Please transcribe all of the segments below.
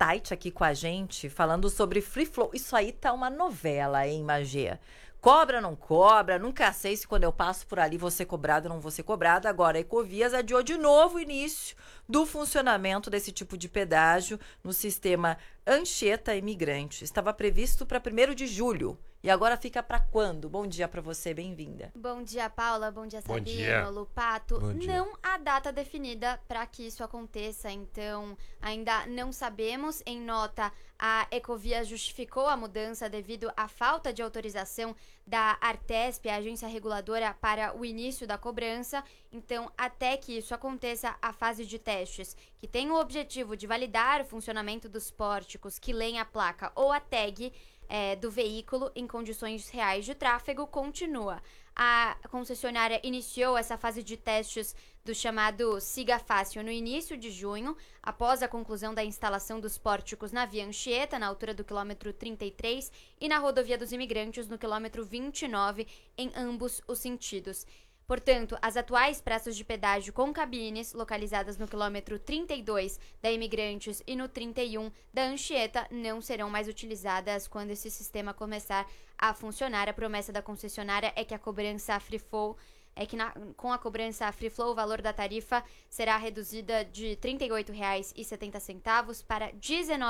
Tait aqui com a gente, falando sobre Free Flow. Isso aí tá uma novela, hein, Magê? Cobra, não cobra, nunca sei se quando eu passo por ali vou ser cobrado ou não vou ser cobrado. Agora, a Ecovias adiou de novo o início do funcionamento desse tipo de pedágio no sistema Anchieta Imigrante. Estava previsto para 1º de julho. E agora fica para quando? Bom dia para você, bem-vinda. Bom dia, Paula. Bom dia, Sabino, Bom dia. Lupato. Bom dia. Não há data definida para que isso aconteça, então ainda não sabemos. Em nota, a Ecovias justificou a mudança devido à falta de autorização da Artesp, a agência reguladora, para o início da cobrança. Então, até que isso aconteça, a fase de testes, que tem o objetivo de validar o funcionamento dos pórticos que leem a placa ou a tag do veículo em condições reais de tráfego, continua. A concessionária iniciou essa fase de testes do chamado Siga Fácil no início de junho, após a conclusão da instalação dos pórticos na Via Anchieta, na altura do quilômetro 33, e na Rodovia dos Imigrantes, no quilômetro 29, em ambos os sentidos. Portanto, as atuais praças de pedágio com cabines, localizadas no quilômetro 32 da Imigrantes e no 31 da Anchieta, não serão mais utilizadas quando esse sistema começar a funcionar. A promessa da concessionária é que a cobrança Free Flow com a cobrança Free Flow, o valor da tarifa será reduzida de R$ 38,70 para R$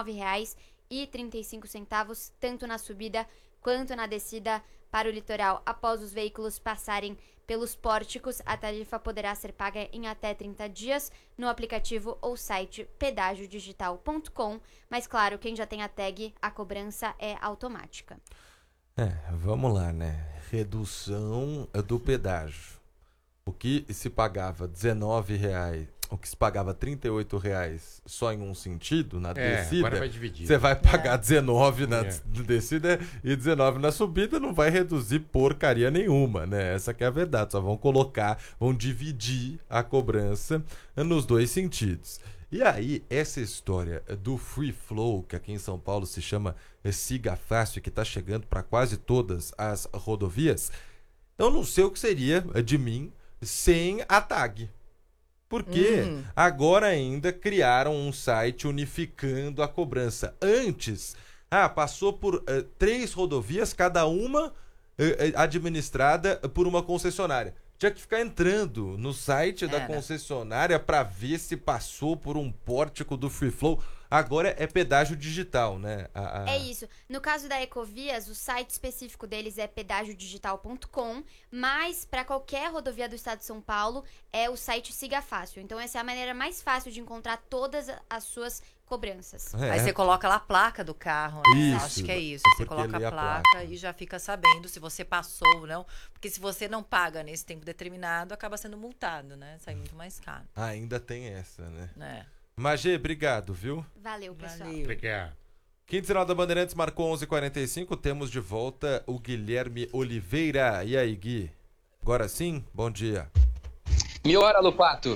19,35, tanto na subida quanto na descida para o litoral. Após os veículos passarem pelos pórticos, a tarifa poderá ser paga em até 30 dias no aplicativo ou site pedagiodigital.com, mas claro, quem já tem a tag, a cobrança é automática. Vamos lá, né? Redução do pedágio. O que se pagava R$19, o que se pagava R$38 só em um sentido, na descida, agora vai dividir. você vai pagar 19 na descida e 19 na subida, não vai reduzir porcaria nenhuma, né? Essa que é a verdade, só vão dividir a cobrança nos dois sentidos. E aí, essa história do Free Flow, que aqui em São Paulo se chama Siga Fácil, que está chegando para quase todas as rodovias, eu não sei o que seria de mim sem a tag. Porque agora ainda criaram um site unificando a cobrança. Antes, passou por 3 rodovias, cada uma administrada por uma concessionária. Tinha que ficar entrando no site da concessionária para ver se passou por um pórtico do Free Flow. Agora é pedágio digital, né? É isso. No caso da Ecovias, o site específico deles é pedagiodigital.com, mas para qualquer rodovia do estado de São Paulo é o site Siga Fácil. Então essa é a maneira mais fácil de encontrar todas as suas cobranças. Aí você coloca lá a placa do carro, né? Isso, acho que é isso. Você porque coloca lê a a placa placa. e já fica sabendo se você passou ou não. Porque se você não paga nesse tempo determinado, acaba sendo multado, né? Sai muito mais caro. Ainda tem essa, né? É. Magê, obrigado, viu? Valeu, pessoal. Valeu. Obrigado. Quinto Sinal da Bandeirantes marcou 11h45. Temos de volta o Guilherme Oliveira. E aí, Gui? Agora sim? Bom dia. Me hora, Lupato.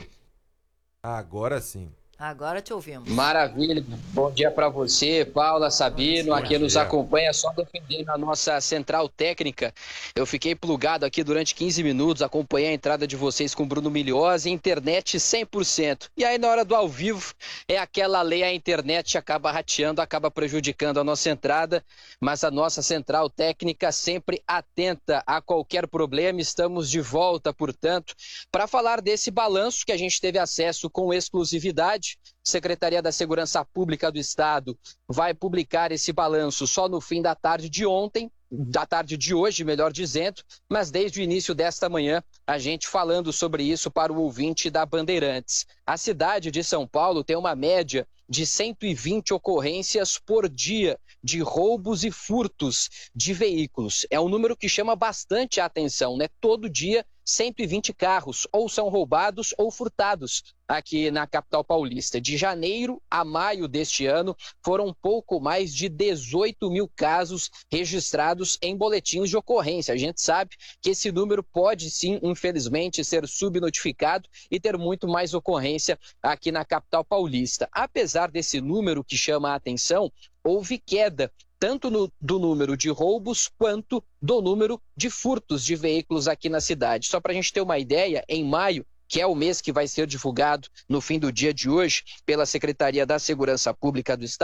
Agora sim. Agora te ouvimos. Maravilha. Bom dia para você, Paula, Sabino, Bom aqui dia. nos acompanha, só defendendo a nossa central técnica. Eu fiquei plugado aqui durante 15 minutos, acompanhei a entrada de vocês com Bruno Milhose, internet 100%. E aí na hora do ao vivo, é aquela lei, a internet acaba rateando, acaba prejudicando a nossa entrada, mas a nossa central técnica sempre atenta a qualquer problema. Estamos de volta, portanto, para falar desse balanço que a gente teve acesso com exclusividade. Secretaria da Segurança Pública do Estado vai publicar esse balanço só no fim da tarde de ontem, da tarde de hoje, melhor dizendo, mas desde o início desta manhã, a gente falando sobre isso para o ouvinte da Bandeirantes. A cidade de São Paulo tem uma média de 120 ocorrências por dia de roubos e furtos de veículos. É um número que chama bastante a atenção, né? Todo dia 120 carros ou são roubados ou furtados aqui na capital paulista. De janeiro a maio deste ano, foram pouco mais de 18 mil casos registrados em boletins de ocorrência. A gente sabe que esse número pode sim, infelizmente, ser subnotificado e ter muito mais ocorrência aqui na capital paulista. Apesar desse número que chama a atenção, houve queda tanto do número de roubos quanto do número de furtos de veículos aqui na cidade. Só para a gente ter uma ideia, em maio, que é o mês que vai ser divulgado no fim do dia de hoje pela Secretaria da Segurança Pública do Estado,